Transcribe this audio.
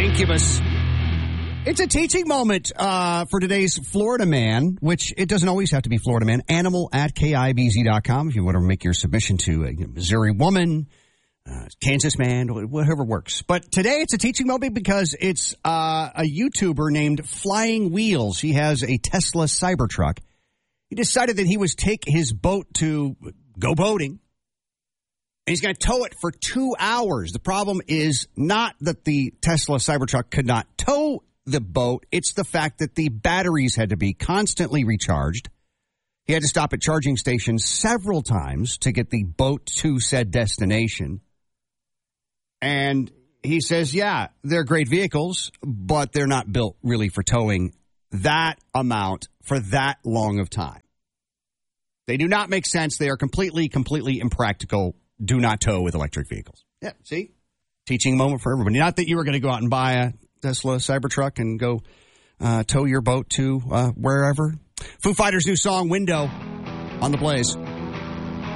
Incubus. It's a teaching moment for today's Florida man, which it doesn't always have to be Florida man. Animal@KIBZ.com if you want to make your submission to a Missouri woman, Kansas man, whatever works. But today it's a teaching moment because it's a YouTuber named Flying Wheels. He has a Tesla Cybertruck. He decided that he would take his boat to go boating. And he's going to tow it for 2 hours. The problem is not that the Tesla Cybertruck could not tow the boat. It's the fact that the batteries had to be constantly recharged. He had to stop at charging stations several times to get the boat to said destination. And he says, yeah, they're great vehicles, but they're not built really for towing that amount for that long of time. They do not make sense. They are completely impractical. Do not tow with electric vehicles. Yeah, see? Teaching moment for everybody. Not that you were going to go out and buy a Tesla Cybertruck and go tow your boat to wherever. Foo Fighters' new song, Window, on the Blaze.